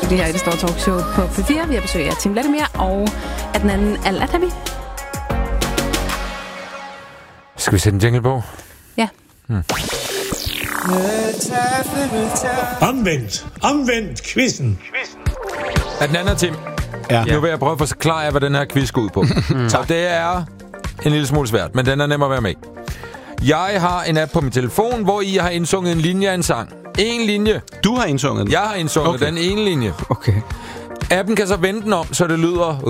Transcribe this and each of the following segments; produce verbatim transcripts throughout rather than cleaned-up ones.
til det her i det store talkshow på P fire. Vi har besøg af Tim Vladimir og Adnan Al-Atabi. Skal vi sætte en jingle på? Ja. Hmm. Omvendt. Omvendt quizzen. Adnan og Tim. Ja. Nu vil jeg prøve at forklare jer, hvad den her quiz går ud på. Så det er en lille smule svært, men den er nem at være med. Jeg har en app på min telefon, hvor I har indsunget en linje af en sang. En linje. Du har indsunget den? Jeg har indsunget okay. den ene linje. Okay. Appen kan så vende den om, så det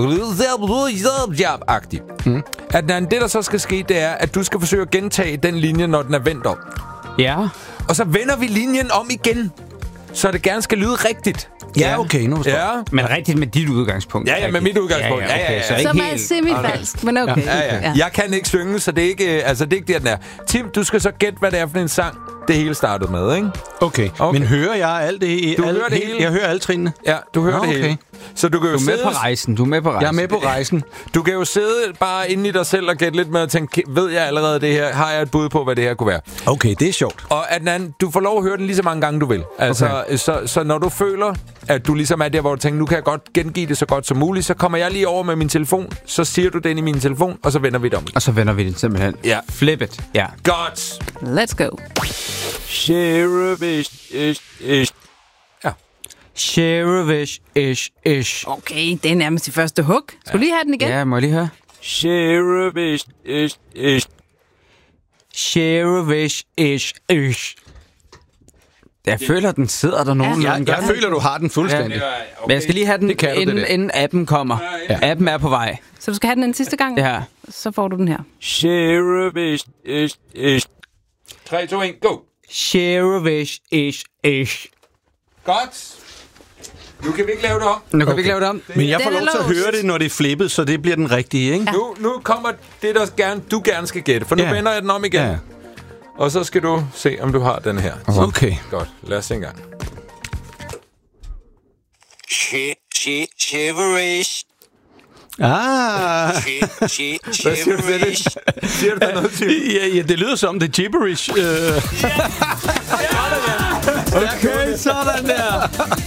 lyder agtigt. Mm. Adnan, det der så skal ske, det er, at du skal forsøge at gentage den linje, når den er vendt om. Ja. Og så vender vi linjen om igen, så det gerne skal lyde rigtigt. Ja, okay, nu forstår jeg. Ja. Men rigtigt med dit udgangspunkt. Ja, ja, med mit udgangspunkt. Ja, ja, okay, ja, ja. Så var semi-falsk, men okay. Ja, ja. Ja. Jeg kan ikke synge, så det er ikke, altså, det er ikke det, den er. Tim, du skal så gætte, hvad det er for en sang, det hele startede med, ikke? Okay. okay. Men hører jeg alt det? Du alt, hører det hele? Jeg hører alle trinene. Ja, du hører Nå, det okay. hele. Så du kan jo du er sidde... med på rejsen. Du er med på rejsen. Jeg er med på rejsen. Du kan jo sidde bare inde i dig selv og gætte lidt med at tænke, ved jeg allerede det her? Har jeg et bud på, hvad det her kunne være? Okay, det er sjovt. Og Adnan, du får lov at høre den lige så mange gange, du vil. Altså, okay. så, så når du føler, at du ligesom er der, hvor du tænker, nu kan jeg godt gengive det så godt som muligt, så kommer jeg lige over med min telefon, så siger du den i min telefon, og så vender vi det om. Og så vender vi den simpelthen. Ja. Flip it. Ja. Godt. Let's go. Sheriff ish, ish. Ja. Sheriff ish, ish. Okay, det er nærmest i første hug. Skal du lige have den igen? Ja, må jeg lige høre? Sheriff ish, ish, ish. Sheriff ish, ish. Jeg føler, den sidder der nogen. Ja, jeg, jeg jeg føler, du har den fuldstændig. Ja, okay. Men jeg skal lige have den, inden, du, inden appen kommer. Ja. Appen er på vej. Så du skal have den en sidste gang? Ja. Så får du den her. Sheriff ish, ish, ish. tre, to, et, go! Sheriff ish, ish. Godt. Nu kan vi ikke lave det om. Nu kan okay. vi ikke lave det om. Men jeg får lov til at høre det, når det er flippet, så det bliver den rigtige, ikke? Ja. Nu, nu kommer det, der gerne, du gerne skal gætte, for nu ja. vender jeg den om igen. Ja. Og så skal du se, om du har den her. Okay. Godt, lad os se en gang. Shiverish. Ah. Hvad siger du til det? Siger du der noget til? Ja, ja, det lyder som det gibberish. Uh. Okay, sådan der.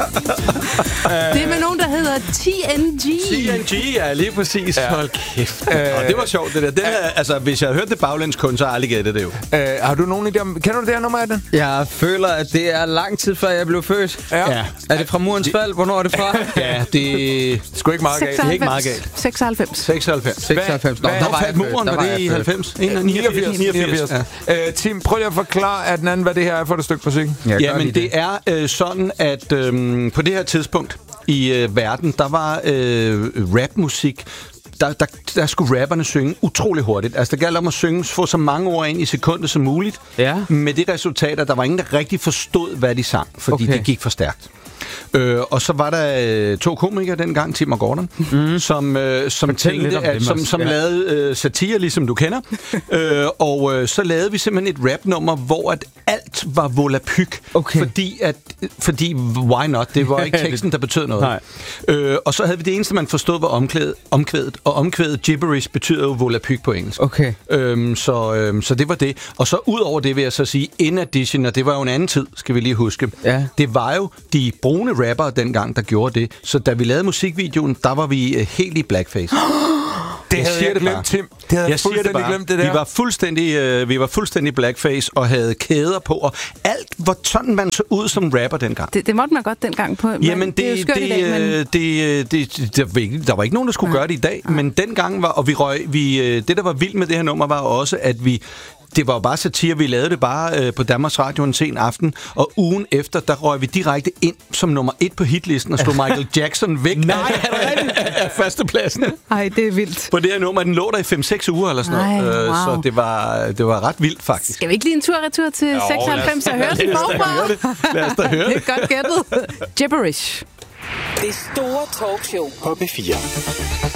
Det er med nogen, der hedder T N G. T N G, ja, lige præcis. Ja. Hold kæft. Øh, og det var sjovt, det der. Den er, altså, hvis jeg havde hørt det baglæns kun, så har jeg aldrig gættet det jo. Øh, har du nogen idé om... Kender du det her nummer af den? Jeg føler, at det er lang tid før jeg blev født. Ja. ja. Er det fra Murens fald? Hvornår er det fra? Ja, det er sgu ikke meget galt. Det er ikke meget galt. seksoghalvfems. seksoghalvfems. seksoghalvfems. Nå, hvad, der var muren, var det i halvfems? niogfirs. niogfirs. Ja. Øh, Tim, prøv lige at forklare, at den anden, hvad det her er for et stykke musik. Ja, men det er øh, sådan, at øh, på det her tidspunkt i øh, verden, der var øh, rapmusik. Der, der, der skulle rapperne synge utrolig hurtigt. Altså, der galt om at synge, få så mange ord ind i sekundet som muligt. Ja. Med det resultat, at der var ingen, der rigtig forstod, hvad de sang, fordi okay. det gik for stærkt. Øh, og så var der øh, to komikere dengang, Tim og Gordon, mm. som, øh, som, tænkte, at, dem, som, som ja. lavede øh, satire, ligesom du kender. øh, og øh, så lavede vi simpelthen et rapnummer, hvor at alt var volapyk. Okay. Fordi, at, fordi, why not? Det var ikke teksten, der betød noget. Øh, og så havde vi det eneste, man forstod, var omkvædet. omkvædet og omkvædet gibberish betyder jo volapyk på engelsk. Okay. Øh, så, øh, så det var det. Og så ud over det vil jeg så sige, in addition, og det var jo en anden tid, skal vi lige huske. Ja. Det var jo de brune rappere dengang, der gjorde det. Så da vi lavede musikvideoen, der var vi uh, helt i blackface. Det jeg havde jeg glemt, bare. Tim. Det havde jeg, jeg fuldstændig det glemt, det der. Vi var fuldstændig, uh, vi var fuldstændig blackface og havde kæder på, og alt var sådan, man så ud som rapper dengang. Det, det måtte man godt dengang på. Jamen, det, det er jo skørt det, i dag, men... det, det, det, der, var ikke, der var ikke nogen, der skulle Nej. gøre det i dag, Nej. men dengang var, og vi røg, vi, det, der var vildt med det her nummer, var også, at vi det var jo bare satire. Vi lavede det bare øh, på Danmarks Radio en sen aften, og ugen efter, der røg vi direkte ind som nummer et på hitlisten og slog Michael Jackson væk Nej, af førstepladsen. Ej, det er vildt. På det her nummer, den lå der i fem seks uger eller sådan Ej, noget. wow. Så det var, det var ret vildt, faktisk. Skal vi ikke lige en tur-retur til jo, seksoghalvfems og høre den forfra? Lad os da høre det. Det er godt gættet. Gibberish. Det store talkshow på P fire.